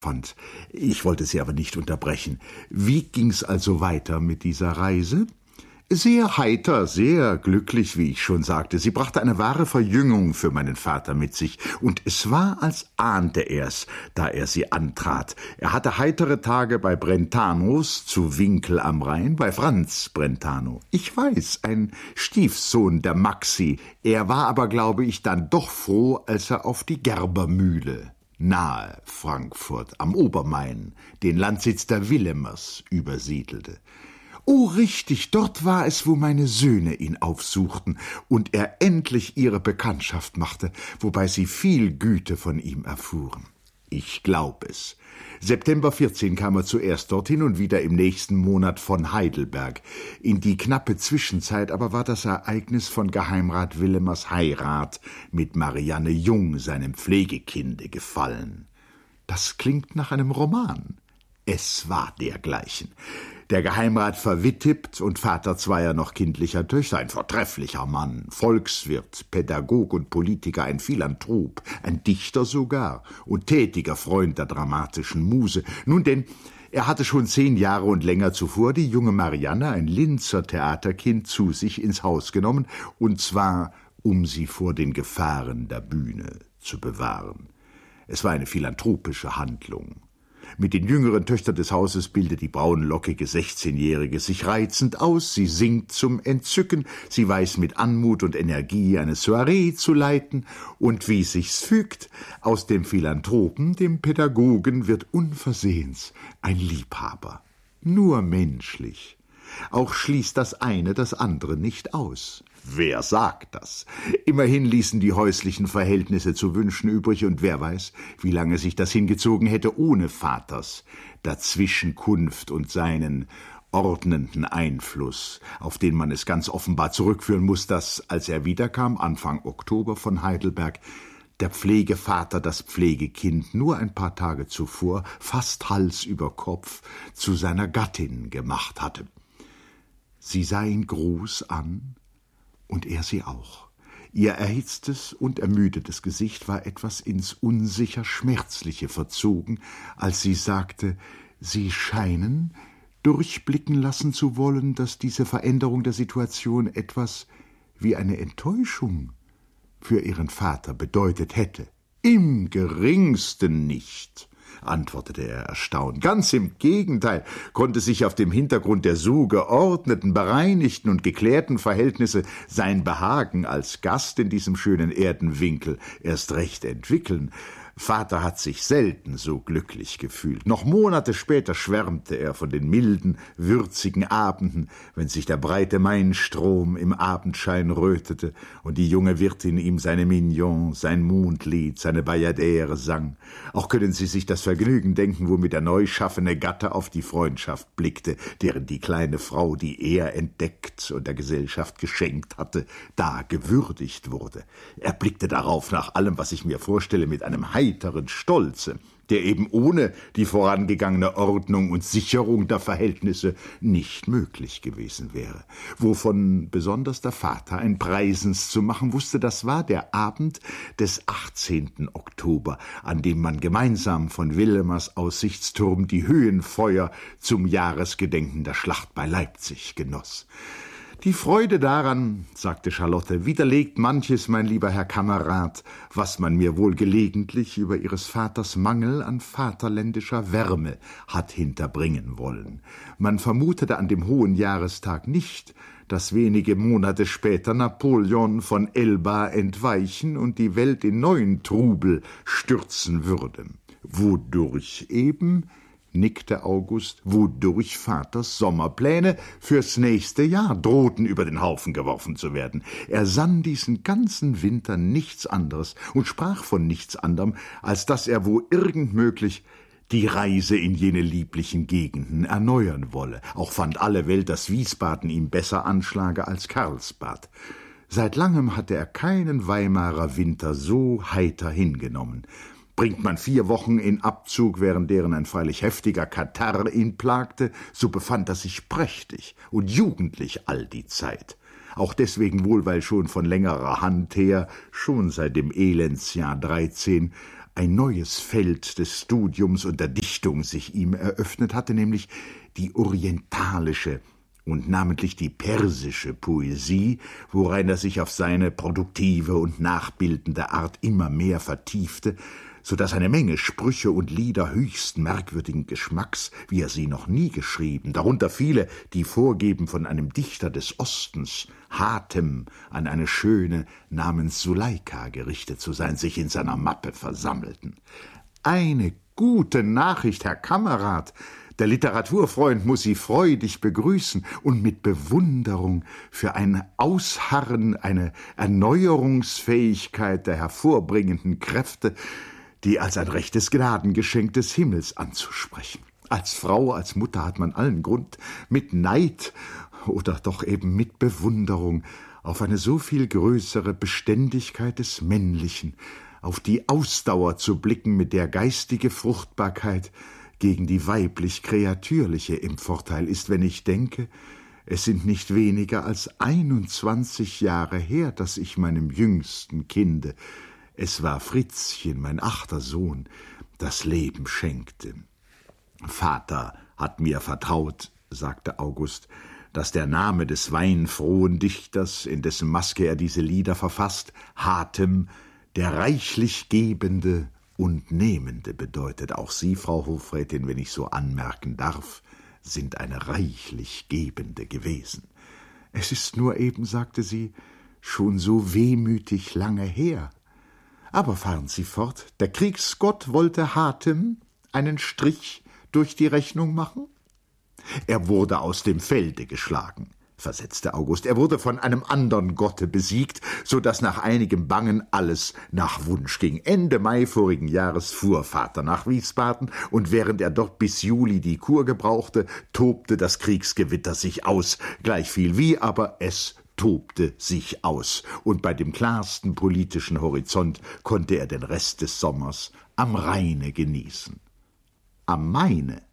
fand. Ich wollte Sie aber nicht unterbrechen. Wie ging's also weiter mit dieser Reise? Sehr heiter, sehr glücklich, wie ich schon sagte. Sie brachte eine wahre Verjüngung für meinen Vater mit sich, und es war, als ahnte er's, da er sie antrat. Er hatte heitere Tage bei Brentanos zu Winkel am Rhein, bei Franz Brentano. Ich weiß, ein Stiefsohn der Maxi. Er war aber, glaube ich, dann doch froh, als er auf die Gerbermühle nahe Frankfurt am Obermain, den Landsitz der Willemers, übersiedelte. Oh, richtig, dort war es, wo meine Söhne ihn aufsuchten und er endlich ihre Bekanntschaft machte, wobei sie viel Güte von ihm erfuhren. Ich glaub es. September 14 kam er zuerst dorthin und wieder im nächsten Monat von Heidelberg. In die knappe Zwischenzeit aber war das Ereignis von Geheimrat Willemers Heirat mit Marianne Jung, seinem Pflegekinde, gefallen. Das klingt nach einem Roman. Es war dergleichen. Der Geheimrat verwittibt und Vater zweier noch kindlicher Töchter, ein vortrefflicher Mann, Volkswirt, Pädagog und Politiker, ein Philanthrop, ein Dichter sogar und tätiger Freund der dramatischen Muse. Nun denn, er hatte schon 10 Jahre und länger zuvor die junge Marianne, ein Linzer Theaterkind, zu sich ins Haus genommen, und zwar, um sie vor den Gefahren der Bühne zu bewahren. Es war eine philanthropische Handlung. Mit den jüngeren Töchtern des Hauses bildet die braunlockige 16-Jährige sich reizend aus, sie singt zum Entzücken, sie weiß mit Anmut und Energie eine Soiree zu leiten, und wie sich's fügt, aus dem Philanthropen, dem Pädagogen, wird unversehens ein Liebhaber. Nur menschlich. Auch schließt das eine das andere nicht aus. Wer sagt das? Immerhin ließen die häuslichen Verhältnisse zu wünschen übrig, und wer weiß, wie lange sich das hingezogen hätte ohne Vaters Dazwischenkunft und seinen ordnenden Einfluss, auf den man es ganz offenbar zurückführen muss, dass, als er wiederkam, Anfang Oktober von Heidelberg, der Pflegevater das Pflegekind nur ein paar Tage zuvor fast Hals über Kopf zu seiner Gattin gemacht hatte. Sie sah ihn groß an, und er sie auch. Ihr erhitztes und ermüdetes Gesicht war etwas ins unsicher Schmerzliche verzogen, als sie sagte, Sie scheinen durchblicken lassen zu wollen, dass diese Veränderung der Situation etwas wie eine Enttäuschung für Ihren Vater bedeutet hätte. Im geringsten nicht, antwortete er erstaunt. Ganz im Gegenteil konnte sich auf dem Hintergrund der so geordneten, bereinigten und geklärten Verhältnisse sein Behagen als Gast in diesem schönen Erdenwinkel erst recht entwickeln. Vater hat sich selten so glücklich gefühlt. Noch Monate später schwärmte er von den milden, würzigen Abenden, wenn sich der breite Mainstrom im Abendschein rötete und die junge Wirtin ihm seine Mignon, sein Mondlied, seine Bayadere sang. Auch können Sie sich das Vergnügen denken, womit der neuschaffene Gatte auf die Freundschaft blickte, deren die kleine Frau, die er entdeckt und der Gesellschaft geschenkt hatte, da gewürdigt wurde. Er blickte darauf nach allem, was ich mir vorstelle, mit einem heiteren Stolze, der eben ohne die vorangegangene Ordnung und Sicherung der Verhältnisse nicht möglich gewesen wäre. Wovon besonders der Vater ein Preisens zu machen wusste, das war der Abend des 18. Oktober, an dem man gemeinsam von Willemers Aussichtsturm die Höhenfeuer zum Jahresgedenken der Schlacht bei Leipzig genoss. Die Freude daran, sagte Charlotte, widerlegt manches, mein lieber Herr Kamerad, was man mir wohl gelegentlich über Ihres Vaters Mangel an vaterländischer Wärme hat hinterbringen wollen. Man vermutete an dem hohen Jahrestag nicht, dass wenige Monate später Napoleon von Elba entweichen und die Welt in neuen Trubel stürzen würde. Wodurch eben, nickte August, wodurch Vaters Sommerpläne fürs nächste Jahr drohten über den Haufen geworfen zu werden. Er sann diesen ganzen Winter nichts anderes und sprach von nichts anderem, als dass er, wo irgend möglich, die Reise in jene lieblichen Gegenden erneuern wolle. Auch fand alle Welt, dass Wiesbaden ihm besser anschlage als Karlsbad. Seit langem hatte er keinen Weimarer Winter so heiter hingenommen. Bringt man 4 Wochen in Abzug, während deren ein freilich heftiger Katarrh ihn plagte, so befand er sich prächtig und jugendlich all die Zeit. Auch deswegen wohl, weil schon von längerer Hand her, schon seit dem Elendsjahr 13, ein neues Feld des Studiums und der Dichtung sich ihm eröffnet hatte, nämlich die orientalische und namentlich die persische Poesie, worein er sich auf seine produktive und nachbildende Art immer mehr vertiefte, so dass eine Menge Sprüche und Lieder höchst merkwürdigen Geschmacks, wie er sie noch nie geschrieben, darunter viele, die vorgeben, von einem Dichter des Ostens, Hatem, an eine Schöne namens Suleika gerichtet zu sein, sich in seiner Mappe versammelten. Eine gute Nachricht, Herr Kamerad! Der Literaturfreund muß Sie freudig begrüßen und mit Bewunderung für ein Ausharren, eine Erneuerungsfähigkeit der hervorbringenden Kräfte, die als ein rechtes Gnadengeschenk des Himmels anzusprechen. Als Frau, als Mutter hat man allen Grund, mit Neid oder doch eben mit Bewunderung auf eine so viel größere Beständigkeit des Männlichen, auf die Ausdauer zu blicken, mit der geistige Fruchtbarkeit gegen die weiblich-kreatürliche im Vorteil ist, wenn ich denke, es sind nicht weniger als 21 Jahre her, dass ich meinem jüngsten Kinde, es war Fritzchen, mein 8. Sohn, das Leben schenkte. Vater hat mir vertraut, sagte August, dass der Name des weinfrohen Dichters, in dessen Maske er diese Lieder verfasst, Hatem, der reichlich Gebende und Nehmende bedeutet. Auch Sie, Frau Hofrätin, wenn ich so anmerken darf, sind eine reichlich Gebende gewesen. Es ist nur eben, sagte sie, schon so wehmütig lange her. Aber fahren Sie fort, der Kriegsgott wollte Hatem einen Strich durch die Rechnung machen? Er wurde aus dem Felde geschlagen, versetzte August. Er wurde von einem andern Gotte besiegt, so dass nach einigem Bangen alles nach Wunsch ging. Ende Mai vorigen Jahres fuhr Vater nach Wiesbaden, und während er dort bis Juli die Kur gebrauchte, tobte das Kriegsgewitter sich aus. Gleichviel wie, aber es tobte sich aus, und bei dem klarsten politischen Horizont konnte er den Rest des Sommers am Rheine genießen. Am Maine?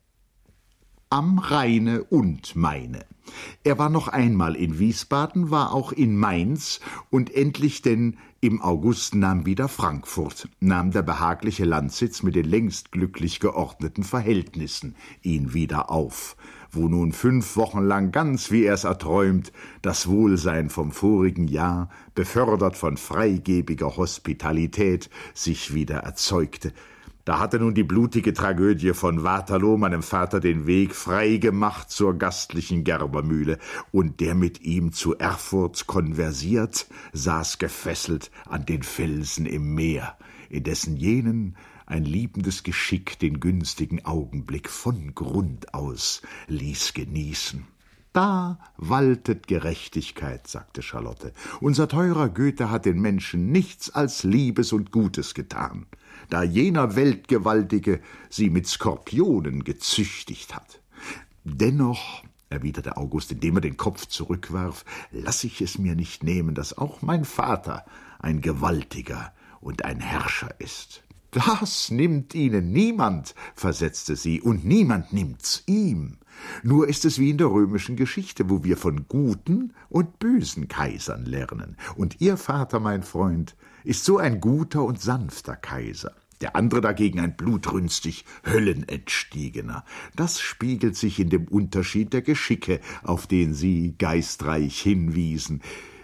Am Rheine und Maine. Er war noch einmal in Wiesbaden, war auch in Mainz, und endlich denn im August nahm wieder Frankfurt, nahm der behagliche Landsitz mit den längst glücklich geordneten Verhältnissen ihn wieder auf, wo nun 5 Wochen lang, ganz wie er's erträumt, das Wohlsein vom vorigen Jahr, befördert von freigebiger Hospitalität, sich wieder erzeugte. Da hatte nun die blutige Tragödie von Waterloo meinem Vater den Weg frei gemacht zur gastlichen Gerbermühle, und der mit ihm zu Erfurt konversiert, saß gefesselt an den Felsen im Meer, indessen jenen ein liebendes Geschick den günstigen Augenblick von Grund aus ließ genießen. Da waltet Gerechtigkeit, sagte Charlotte. Unser teurer Goethe hat den Menschen nichts als Liebes und Gutes getan, da jener Weltgewaltige sie mit Skorpionen gezüchtigt hat. Dennoch, erwiderte August, indem er den Kopf zurückwarf, lass ich es mir nicht nehmen, dass auch mein Vater ein Gewaltiger und ein Herrscher ist. Das nimmt Ihnen niemand, versetzte sie, und niemand nimmt's ihm. Nur ist es wie in der römischen Geschichte, wo wir von guten und bösen Kaisern lernen. Und Ihr Vater, mein Freund, ist so ein guter und sanfter Kaiser. Der andere dagegen ein blutrünstig Höllenentstiegener. Das spiegelt sich in dem Unterschied der Geschicke, auf den Sie geistreich hinwiesen.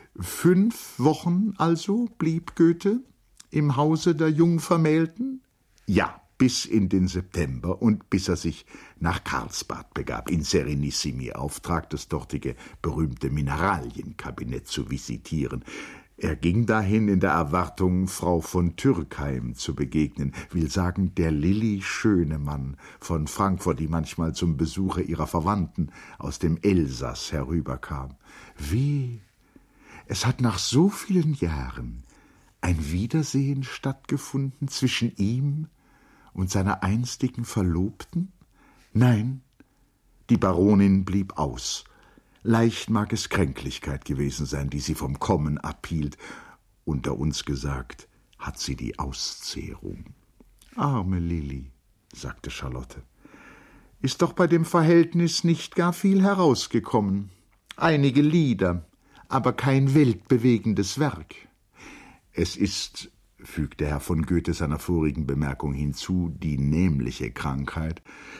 5 Wochen also blieb Goethe im Hause der Jungvermählten? Ja, bis in den September und bis er sich nach Karlsbad begab, in Serenissimi Auftrag, das dortige berühmte Mineralienkabinett zu visitieren. Er ging dahin in der Erwartung, Frau von Türkheim zu begegnen, will sagen, der Lilli Schönemann von Frankfurt, die manchmal zum Besuche ihrer Verwandten aus dem Elsass herüberkam. Wie? Es hat nach so vielen Jahren ein Wiedersehen stattgefunden zwischen ihm und seiner einstigen Verlobten? Nein, die Baronin blieb aus. Leicht mag es Kränklichkeit gewesen sein, die sie vom Kommen abhielt. Unter uns gesagt, hat sie die Auszehrung. Arme Lilli, sagte Charlotte, ist doch bei dem Verhältnis nicht gar viel herausgekommen. Einige Lieder, aber kein weltbewegendes Werk. Es ist fügte Herr von Goethe seiner vorigen Bemerkung hinzu, die nämliche Krankheit,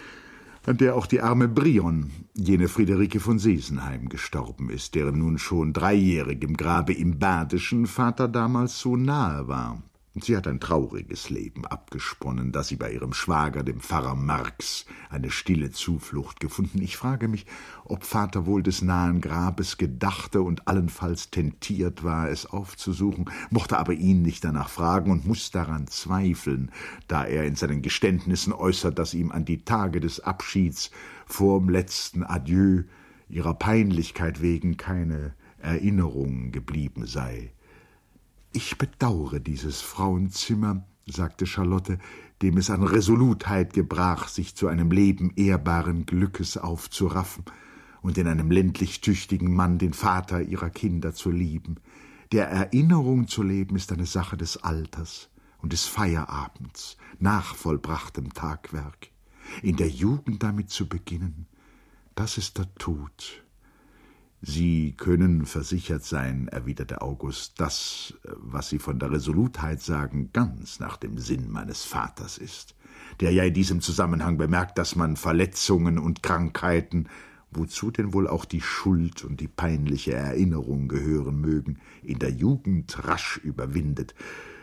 an der auch die arme Brion, jene Friederike von Sesenheim, gestorben ist, deren nun schon 3-jährigem Grabe im Badischen Vater damals so nahe war. Sie hat ein trauriges Leben abgesponnen, da sie bei ihrem Schwager, dem Pfarrer Marx, eine stille Zuflucht gefunden. Ich frage mich, ob Vater wohl des nahen Grabes gedachte und allenfalls tentiert war, es aufzusuchen, mochte aber ihn nicht danach fragen und muß daran zweifeln, da er in seinen Geständnissen äußert, dass ihm an die Tage des Abschieds vorm letzten Adieu ihrer Peinlichkeit wegen keine Erinnerung geblieben sei. »Ich bedaure dieses Frauenzimmer«, sagte Charlotte, dem es an Resolutheit gebrach, sich zu einem Leben ehrbaren Glückes aufzuraffen und in einem ländlich tüchtigen Mann den Vater ihrer Kinder zu lieben. Der Erinnerung zu leben ist eine Sache des Alters und des Feierabends, nach vollbrachtem Tagwerk. In der Jugend damit zu beginnen, das ist der Tod. »Sie können versichert sein«, erwiderte August, »das, was Sie von der Resolutheit sagen, ganz nach dem Sinn meines Vaters ist, der ja in diesem Zusammenhang bemerkt, dass man Verletzungen und Krankheiten, wozu denn wohl auch die Schuld und die peinliche Erinnerung gehören mögen, in der Jugend rasch überwindet.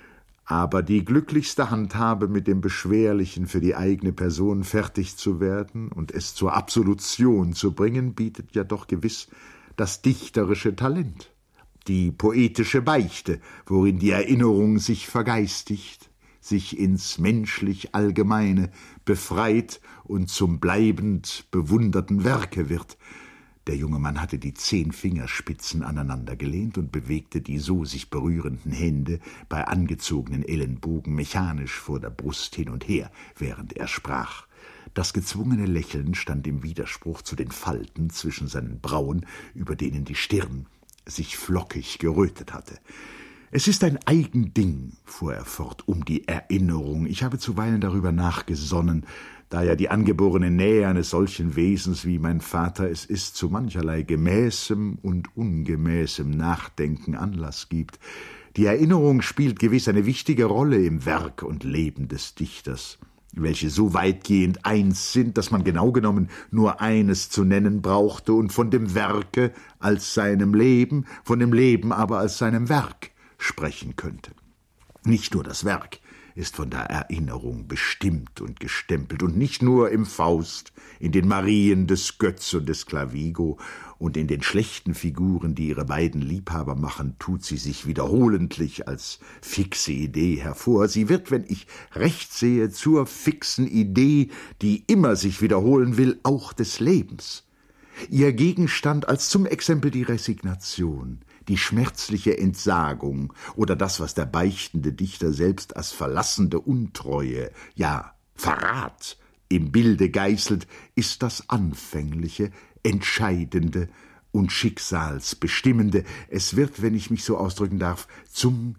Aber die glücklichste Handhabe, mit dem Beschwerlichen für die eigene Person fertig zu werden und es zur Absolution zu bringen, bietet ja doch gewiss das dichterische Talent, die poetische Beichte, worin die Erinnerung sich vergeistigt, sich ins menschlich Allgemeine befreit und zum bleibend bewunderten Werke wird. Der junge Mann hatte die 10 Fingerspitzen aneinandergelehnt und bewegte die so sich berührenden Hände bei angezogenen Ellenbogen mechanisch vor der Brust hin und her, während er sprach. Das gezwungene Lächeln stand im Widerspruch zu den Falten zwischen seinen Brauen, über denen die Stirn sich flockig gerötet hatte. »Es ist ein Eigending«, fuhr er fort, »um die Erinnerung. Ich habe zuweilen darüber nachgesonnen, da ja die angeborene Nähe eines solchen Wesens wie mein Vater es ist, zu mancherlei gemäßem und ungemäßem Nachdenken Anlass gibt. Die Erinnerung spielt gewiss eine wichtige Rolle im Werk und Leben des Dichters, welche so weitgehend eins sind, dass man genau genommen nur eines zu nennen brauchte und von dem Werke als seinem Leben, von dem Leben aber als seinem Werk sprechen könnte. Nicht nur das Werk ist von der Erinnerung bestimmt und gestempelt, und nicht nur im Faust, in den Marien des Götz und des Clavigo und in den schlechten Figuren, die ihre beiden Liebhaber machen, tut sie sich wiederholentlich als fixe Idee hervor. Sie wird, wenn ich recht sehe, zur fixen Idee, die immer sich wiederholen will, auch des Lebens. Ihr Gegenstand als zum Exempel die Resignation, die schmerzliche Entsagung oder das, was der beichtende Dichter selbst als verlassende Untreue, ja Verrat im Bilde geißelt, ist das Anfängliche, Entscheidende und Schicksalsbestimmende. Es wird, wenn ich mich so ausdrücken darf, zum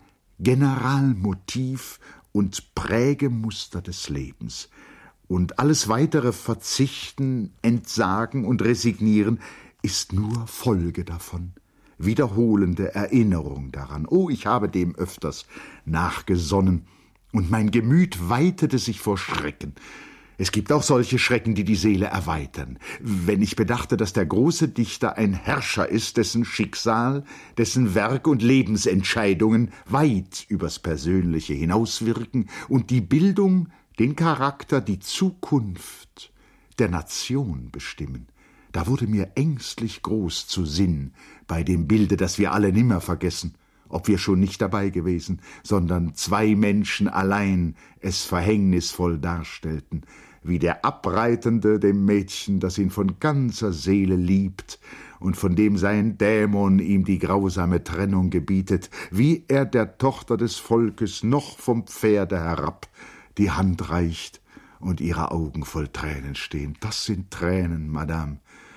Generalmotiv und Prägemuster des Lebens. Und alles weitere Verzichten, Entsagen und Resignieren ist nur Folge davon, wiederholende Erinnerung daran. Oh, ich habe dem öfters nachgesonnen, und mein Gemüt weitete sich vor Schrecken. Es gibt auch solche Schrecken, die die Seele erweitern. Wenn ich bedachte, dass der große Dichter ein Herrscher ist, dessen Schicksal, dessen Werk und Lebensentscheidungen weit übers Persönliche hinauswirken und die Bildung, den Charakter, die Zukunft der Nation bestimmen, da wurde mir ängstlich groß zu Sinn bei dem Bilde, das wir alle nimmer vergessen, ob wir schon nicht dabei gewesen, sondern 2 Menschen allein es verhängnisvoll darstellten, wie der Abreitende dem Mädchen, das ihn von ganzer Seele liebt und von dem sein Dämon ihm die grausame Trennung gebietet, wie er der Tochter des Volkes noch vom Pferde herab die Hand reicht und ihre Augen voll Tränen stehen. Das sind Tränen, Madame.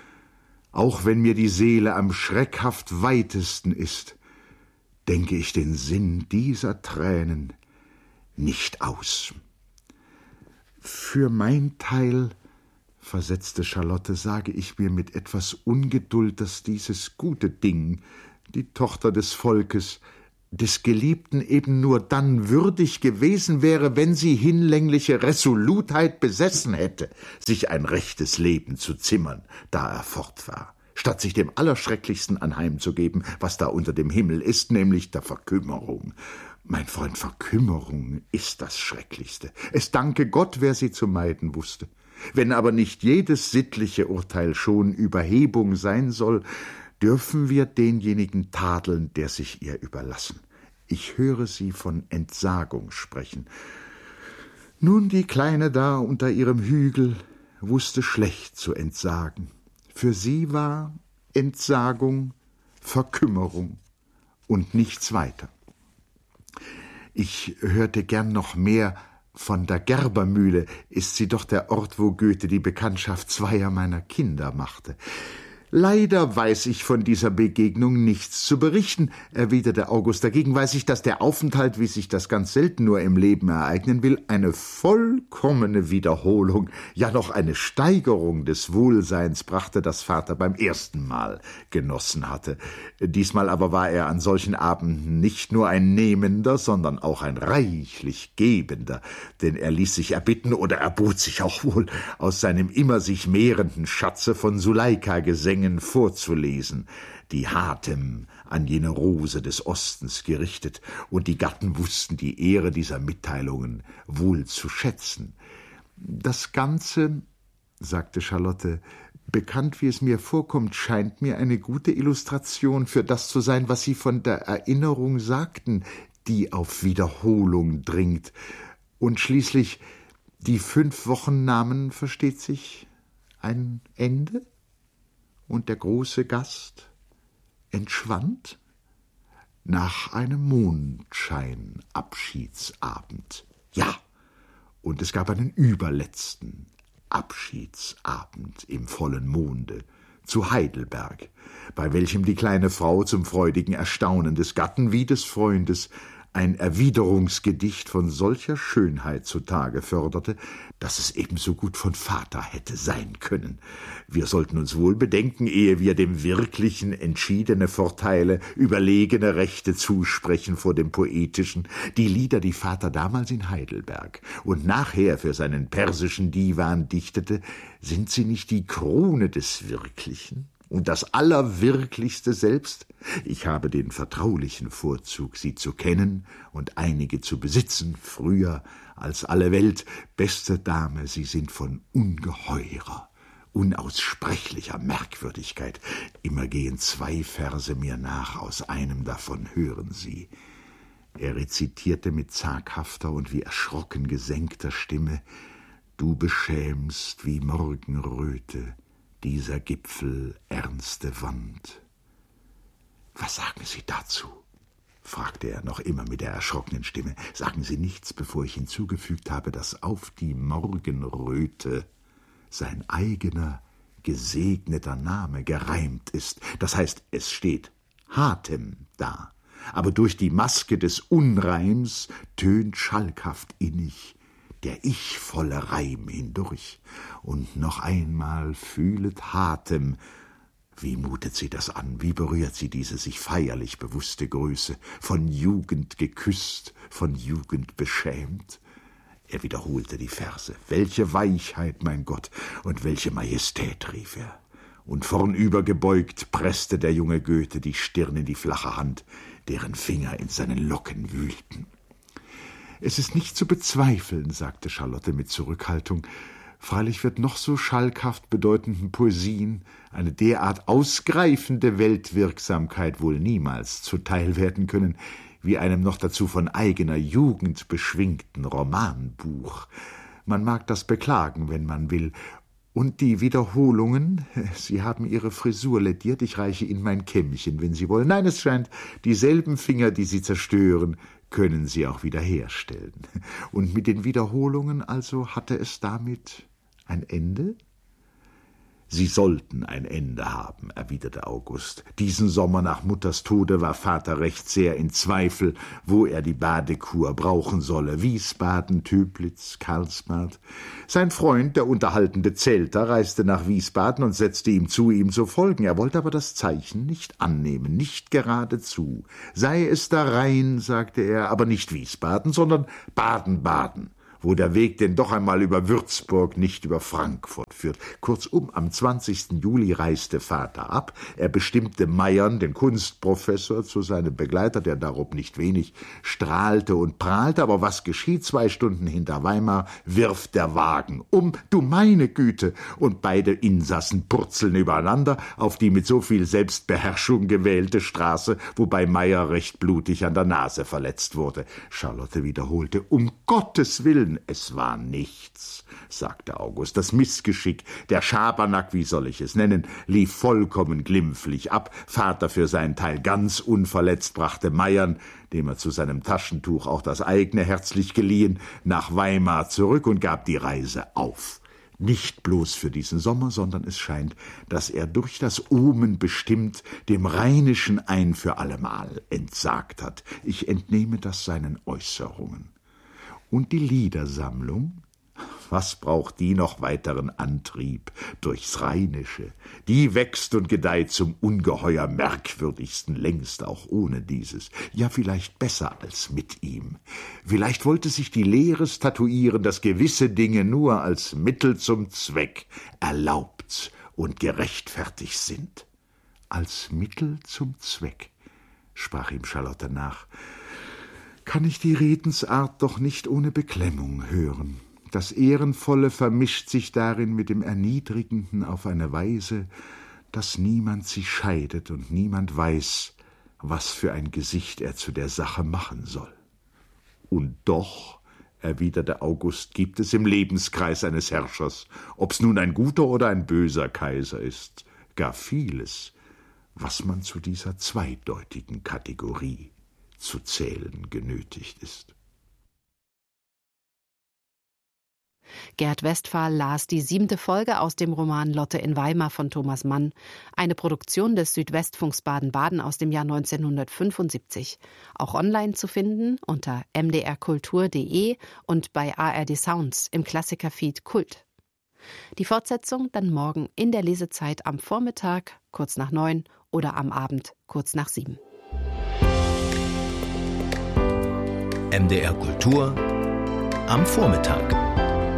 Auch wenn mir die Seele am schreckhaft weitesten ist, denke ich den Sinn dieser Tränen nicht aus. Für mein Teil, versetzte Charlotte, sage ich mir mit etwas Ungeduld, dass dieses gute Ding, die Tochter des Volkes, des Geliebten eben nur dann würdig gewesen wäre, wenn sie hinlängliche Resolutheit besessen hätte, sich ein rechtes Leben zu zimmern, da er fort war, statt sich dem Allerschrecklichsten anheimzugeben, was da unter dem Himmel ist, nämlich der Verkümmerung. Mein Freund, Verkümmerung ist das Schrecklichste. Es danke Gott, wer sie zu meiden wusste. Wenn aber nicht jedes sittliche Urteil schon Überhebung sein soll, dürfen wir denjenigen tadeln, der sich ihr überlassen. Ich höre sie von Entsagung sprechen. Nun, die Kleine da unter ihrem Hügel wusste schlecht zu entsagen. Für sie war Entsagung Verkümmerung und nichts weiter. Ich hörte gern noch mehr von der Gerbermühle, ist sie doch der Ort, wo Goethe die Bekanntschaft zweier meiner Kinder machte. »Leider weiß ich von dieser Begegnung nichts zu berichten«, erwiderte August. »Dagegen weiß ich, dass der Aufenthalt, wie sich das ganz selten nur im Leben ereignen will, eine vollkommene Wiederholung, ja noch eine Steigerung des Wohlseins brachte, das Vater beim ersten Mal genossen hatte. Diesmal aber war er an solchen Abenden nicht nur ein Nehmender, sondern auch ein reichlich Gebender, denn er ließ sich erbitten oder erbot sich auch wohl, aus seinem immer sich mehrenden Schatze von Suleika-Gesängen vorzulesen, die Hatem an jene Rose des Ostens gerichtet, und die Gatten wussten die Ehre dieser Mitteilungen wohl zu schätzen. Das Ganze, sagte Charlotte, bekannt wie es mir vorkommt, scheint mir eine gute Illustration für das zu sein, was Sie von der Erinnerung sagten, die auf Wiederholung dringt. Und schließlich, die 5 Wochen nahmen, versteht sich, ein Ende? Und der große Gast entschwand nach einem Mondscheinabschiedsabend. Ja, und es gab einen überletzten Abschiedsabend im vollen Monde zu Heidelberg, bei welchem die kleine Frau zum freudigen Erstaunen des Gatten wie des Freundes ein Erwiderungsgedicht von solcher Schönheit zutage förderte, dass es ebenso gut von Vater hätte sein können. Wir sollten uns wohl bedenken, ehe wir dem Wirklichen entschiedene Vorteile, überlegene Rechte zusprechen vor dem Poetischen, die Lieder, die Vater damals in Heidelberg und nachher für seinen persischen Divan dichtete, sind sie nicht die Krone des Wirklichen? Und das Allerwirklichste selbst? Ich habe den vertraulichen Vorzug, sie zu kennen und einige zu besitzen, früher als alle Welt. Beste Dame, Sie sind von ungeheurer, unaussprechlicher Merkwürdigkeit. Immer gehen 2 Verse mir nach, aus einem davon hören Sie. Er rezitierte mit zaghafter und wie erschrocken gesenkter Stimme: »Du beschämst wie Morgenröte, dieser Gipfel ernste Wand.« »Was sagen Sie dazu?« fragte er noch immer mit der erschrockenen Stimme. »Sagen Sie nichts, bevor ich hinzugefügt habe, dass auf die Morgenröte sein eigener, gesegneter Name gereimt ist. Das heißt, es steht Hatem da, aber durch die Maske des Unreims tönt schalkhaft innig der ichvolle Reim hindurch. Und noch einmal fühlet Hatem. Wie mutet sie das an, wie berührt sie diese sich feierlich bewusste Größe, von Jugend geküsst, von Jugend beschämt? Er wiederholte die Verse. Welche Weichheit, mein Gott, und welche Majestät, rief er. Und vornüber gebeugt presste der junge Goethe die Stirn in die flache Hand, deren Finger in seinen Locken wühlten. »Es ist nicht zu bezweifeln«, sagte Charlotte mit Zurückhaltung, »freilich wird noch so schalkhaft bedeutenden Poesien eine derart ausgreifende Weltwirksamkeit wohl niemals zuteil werden können, wie einem noch dazu von eigener Jugend beschwingten Romanbuch. Man mag das beklagen, wenn man will. Und die Wiederholungen, Sie haben Ihre Frisur lädiert, ich reiche Ihnen mein Kämmchen, wenn Sie wollen. Nein, es scheint, dieselben Finger, die Sie zerstören, können Sie auch wiederherstellen. Und mit den Wiederholungen also hatte es damit ein Ende? Sie sollten ein Ende haben, erwiderte August. Diesen Sommer nach Mutters Tode war Vater recht sehr in Zweifel, wo er die Badekur brauchen solle. Wiesbaden, Töplitz, Karlsbad. Sein Freund, der unterhaltende Zelter, reiste nach Wiesbaden und setzte ihm zu, ihm zu folgen. Er wollte aber das Zeichen nicht annehmen, nicht geradezu. Sei es der Rhein, sagte er, aber nicht Wiesbaden, sondern Baden-Baden, wo der Weg denn doch einmal über Würzburg, nicht über Frankfurt führt. Kurzum, am 20. Juli reiste Vater ab. Er bestimmte Meiern, den Kunstprofessor, zu seinem Begleiter, der darob nicht wenig strahlte und prahlte. Aber was geschieht? 2 Stunden hinter Weimar wirft der Wagen um. Du meine Güte! Und beide Insassen purzeln übereinander auf die mit so viel Selbstbeherrschung gewählte Straße, wobei Meier recht blutig an der Nase verletzt wurde. Charlotte wiederholte, um Gottes Willen! Es war nichts, sagte August. Das Missgeschick, der Schabernack, wie soll ich es nennen, lief vollkommen glimpflich ab. Vater für seinen Teil ganz unverletzt brachte Meiern, dem er zu seinem Taschentuch auch das eigene herzlich geliehen, nach Weimar zurück und gab die Reise auf. Nicht bloß für diesen Sommer, sondern es scheint, dass er durch das Omen bestimmt dem Rheinischen ein für allemal entsagt hat. Ich entnehme das seinen Äußerungen. Und die Liedersammlung? Was braucht die noch weiteren Antrieb durchs Rheinische? Die wächst und gedeiht zum ungeheuer merkwürdigsten, längst auch ohne dieses. Ja, vielleicht besser als mit ihm. Vielleicht wollte sich die Lehre statuieren, dass gewisse Dinge nur als Mittel zum Zweck erlaubt und gerechtfertigt sind. Als Mittel zum Zweck, sprach ihm Charlotte nach, kann ich die Redensart doch nicht ohne Beklemmung hören. Das Ehrenvolle vermischt sich darin mit dem Erniedrigenden auf eine Weise, dass niemand sie scheidet und niemand weiß, was für ein Gesicht er zu der Sache machen soll. Und doch, erwiderte August, gibt es im Lebenskreis eines Herrschers, ob's nun ein guter oder ein böser Kaiser ist, gar vieles, was man zu dieser zweideutigen Kategorie zu zählen genötigt ist. Gerd Westphal las die 7. Folge aus dem Roman Lotte in Weimar von Thomas Mann, eine Produktion des Südwestfunks Baden-Baden aus dem Jahr 1975. Auch online zu finden unter mdrkultur.de und bei ARD Sounds im Klassikerfeed Kult. Die Fortsetzung dann morgen in der Lesezeit am Vormittag, kurz nach 9 oder am Abend, kurz nach 7. MDR Kultur am Vormittag.